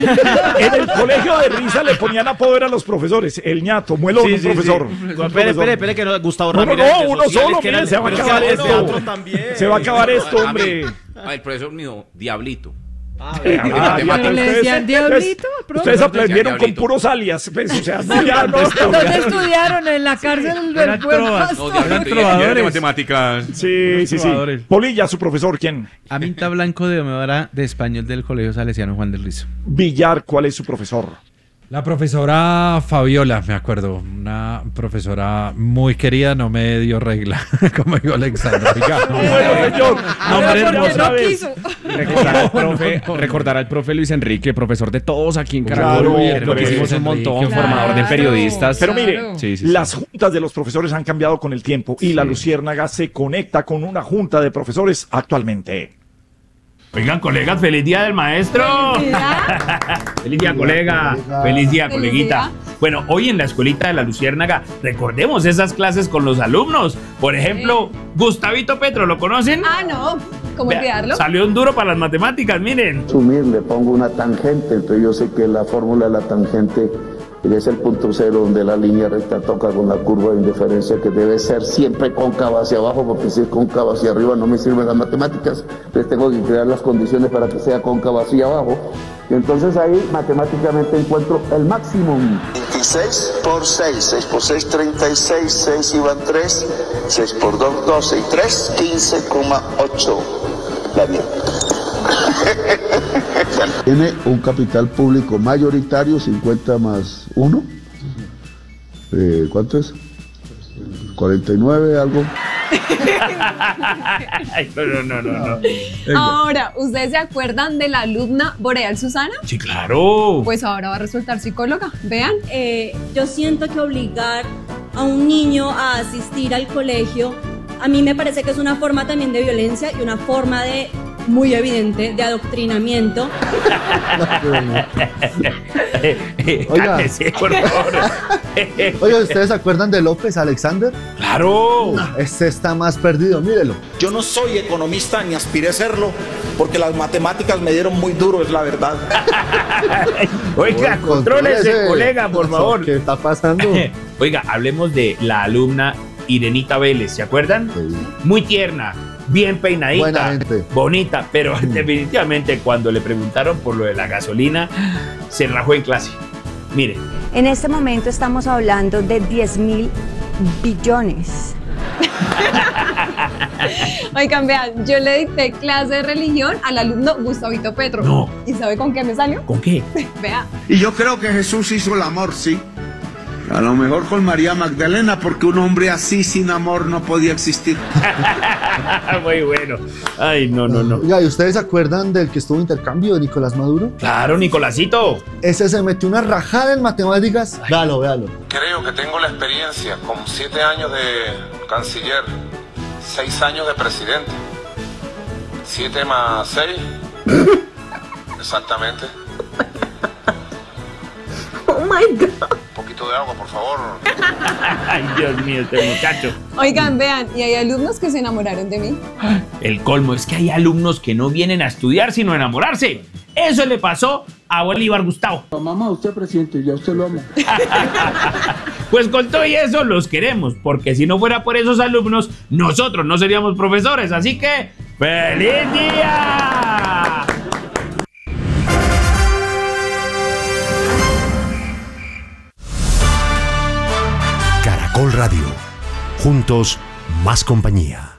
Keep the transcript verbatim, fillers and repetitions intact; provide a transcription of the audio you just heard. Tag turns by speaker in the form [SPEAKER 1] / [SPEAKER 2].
[SPEAKER 1] En el colegio de risa le ponían apodo a los profesores. El ñato, muelo,
[SPEAKER 2] Sí,
[SPEAKER 1] un
[SPEAKER 2] sí,
[SPEAKER 1] profesor.
[SPEAKER 2] sí.
[SPEAKER 1] Un
[SPEAKER 2] Espere,
[SPEAKER 1] profesor.
[SPEAKER 2] espere, espere, que no, Gustavo
[SPEAKER 1] No, no,
[SPEAKER 2] Ramírez.
[SPEAKER 1] no,
[SPEAKER 2] de
[SPEAKER 1] uno
[SPEAKER 2] sociales,
[SPEAKER 1] solo,
[SPEAKER 2] que era
[SPEAKER 1] mire,
[SPEAKER 2] el-
[SPEAKER 1] se va a
[SPEAKER 2] pero es que
[SPEAKER 1] acabar
[SPEAKER 2] era
[SPEAKER 1] esto.
[SPEAKER 2] otro también.
[SPEAKER 1] Se va a acabar esto,
[SPEAKER 3] A mí-
[SPEAKER 1] hombre.
[SPEAKER 3] a el profesor mío, Diablito.
[SPEAKER 1] Ah,
[SPEAKER 4] Pero le decían diablito, profe.
[SPEAKER 1] Ustedes aprendieron con
[SPEAKER 3] Diablito.
[SPEAKER 1] puros alias. Pues, o sea, no, ya no.
[SPEAKER 4] ¿Dónde estudiaron? En la cárcel del
[SPEAKER 5] Eran
[SPEAKER 4] buen
[SPEAKER 5] trovas.
[SPEAKER 4] pastor.
[SPEAKER 3] No, Diablito, y- y era de
[SPEAKER 5] trovadores.
[SPEAKER 3] matemáticas.
[SPEAKER 1] Sí, sí, sí.
[SPEAKER 5] Trovadores.
[SPEAKER 1] Polilla, su profesor, ¿quién?
[SPEAKER 5] Aminta Blanco de Omedora de Español del Colegio Salesiano Juan del Rizo.
[SPEAKER 1] Villar, ¿cuál es su profesor?
[SPEAKER 6] La profesora Fabiola, me acuerdo, una profesora muy querida, no me dio regla, como dijo Alexandra. Oiga, no,
[SPEAKER 1] Bueno, señor.
[SPEAKER 5] Nombre
[SPEAKER 1] Ahora,
[SPEAKER 5] hermoso.
[SPEAKER 1] otra vez.
[SPEAKER 4] quiso.
[SPEAKER 2] Recordar al profe, recordar al profe Luis Enrique, profesor de todos aquí en Caracol.
[SPEAKER 1] Claro,
[SPEAKER 2] Lo que hicimos
[SPEAKER 1] Luis
[SPEAKER 2] un montón,
[SPEAKER 6] Enrique,
[SPEAKER 2] formador de
[SPEAKER 4] claro.
[SPEAKER 2] periodistas.
[SPEAKER 1] Pero mire,
[SPEAKER 4] Claro.
[SPEAKER 2] Sí, sí, sí.
[SPEAKER 1] las juntas de los profesores han cambiado con el tiempo y la Luciérnaga se conecta con una junta de profesores actualmente.
[SPEAKER 7] Oigan, colegas, feliz día del maestro. Feliz día, colega. Feliz día,
[SPEAKER 4] Feliz
[SPEAKER 7] coleguita.
[SPEAKER 4] día.
[SPEAKER 7] Bueno, hoy en la escuelita de la Luciérnaga recordemos esas clases con los alumnos. Por ejemplo, Gustavito Petro, ¿lo conocen?
[SPEAKER 4] Ah, no. ¿Cómo
[SPEAKER 7] Vea,
[SPEAKER 4] olvidarlo?
[SPEAKER 7] salió un duro para las matemáticas, miren.
[SPEAKER 8] Sumir, le pongo una tangente, entonces yo sé que la fórmula de la tangente es el punto cero donde la línea recta toca con la curva de indiferencia que debe ser siempre cóncava hacia abajo, porque si es cóncava hacia arriba no me sirven las matemáticas, entonces tengo que crear las condiciones para que sea cóncava hacia abajo. Y entonces ahí matemáticamente encuentro el máximo. veintiséis por seis, seis por seis, treinta y seis, seis iban tres, seis por dos, doce y tres, quince coma ocho. La bien. Tiene un capital público mayoritario, cincuenta más uno. Eh, ¿Cuánto es? cuarenta y nueve, algo.
[SPEAKER 7] Ay, no, no, no, no, no.
[SPEAKER 4] Ahora, ¿ustedes se acuerdan de la alumna Boreal Susana?
[SPEAKER 7] Sí, claro.
[SPEAKER 4] Pues ahora va a resultar psicóloga. Vean.
[SPEAKER 9] Eh, yo siento que obligar a un niño a asistir al colegio, a mí me parece que es una forma también de violencia y una forma de muy evidente de adoctrinamiento.
[SPEAKER 10] Oiga.
[SPEAKER 7] Cálmese, por favor.
[SPEAKER 10] Oye, ¿ustedes se acuerdan de López Alexander?
[SPEAKER 7] Claro.
[SPEAKER 10] Este está más perdido, mírelo.
[SPEAKER 11] Yo no soy economista ni aspiré a serlo, porque las matemáticas me dieron muy duro, es la verdad.
[SPEAKER 7] Oiga,
[SPEAKER 10] Oye,
[SPEAKER 7] contrólese,
[SPEAKER 10] contrólese.
[SPEAKER 7] colega, por favor.
[SPEAKER 10] ¿Qué está pasando?
[SPEAKER 7] Oiga, hablemos de la alumna Irenita Vélez, ¿se acuerdan? Muy tierna, bien peinadita,
[SPEAKER 10] Buena gente.
[SPEAKER 7] bonita, pero definitivamente cuando le preguntaron por lo de la gasolina, se rajó en clase. Mire,
[SPEAKER 9] En este momento estamos hablando de diez mil billones.
[SPEAKER 4] Oigan, vean, yo le dicté clase de religión al alumno Gustavito Petro.
[SPEAKER 7] No.
[SPEAKER 4] ¿Y sabe con qué me salió?
[SPEAKER 7] ¿con qué?
[SPEAKER 4] Vea.
[SPEAKER 11] Y yo creo que Jesús hizo el amor, sí. A lo mejor con María Magdalena, porque un hombre así sin amor no podía existir.
[SPEAKER 7] Muy bueno. Ay, no, no, no.
[SPEAKER 10] Oiga, ¿y ustedes se acuerdan del que estuvo en intercambio de Nicolás Maduro?
[SPEAKER 7] Claro, Nicolásito.
[SPEAKER 10] Ese se metió una rajada en matemáticas. Véalo, véalo.
[SPEAKER 12] Creo que tengo la experiencia con siete años de canciller, seis años de presidente. Siete más seis. Exactamente.
[SPEAKER 9] Oh my God.
[SPEAKER 12] Un poquito de agua, por favor.
[SPEAKER 7] Ay, Dios mío, este muchacho.
[SPEAKER 4] Oigan, vean, y hay alumnos que se enamoraron de mí.
[SPEAKER 7] El colmo es que hay alumnos que no vienen a estudiar sino a enamorarse. Eso le pasó a Bolívar Gustavo.
[SPEAKER 11] Mamá, usted presidente, ya usted lo amo.
[SPEAKER 7] Pues con todo y eso los queremos, porque si no fuera por esos alumnos, nosotros no seríamos profesores. Así que, ¡feliz día!
[SPEAKER 13] Caracol Radio. Juntos, más compañía.